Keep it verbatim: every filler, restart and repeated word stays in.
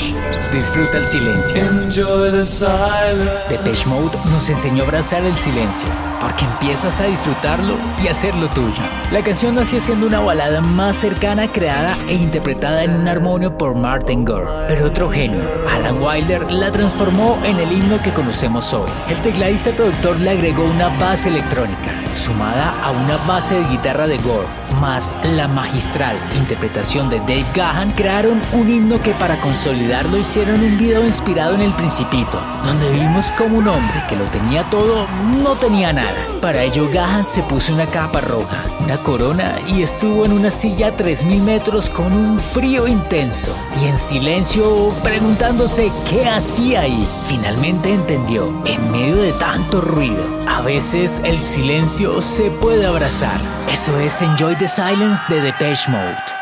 Shh, disfruta el silencio. Enjoy the silence. Depeche Mode nos enseñó a abrazar el silencio, porque empiezas a disfrutarlo y hacerlo tuyo. La canción nació siendo una balada más cercana, creada e interpretada en un armonio por Martin Gore. Pero otro genio, Alan Wilder, la transformó en el himno que conocemos hoy. El tecladista y productor le agregó una base electrónica, sumada a una base de guitarra de Gore, más la magistral interpretación de Dave Gahan, crearon un himno que para consolidarlo hicieron un video inspirado en El Principito, donde vimos como un hombre que lo tenía todo no tenía nada. Para ello Gahan se puso una capa roja, una corona y estuvo en una silla a tres mil metros con un frío intenso y en silencio preguntándose qué hacía ahí. Finalmente entendió, en medio de tanto ruido, a veces el silencio se puede abrazar. Eso es Enjoy the Silence de Depeche Mode.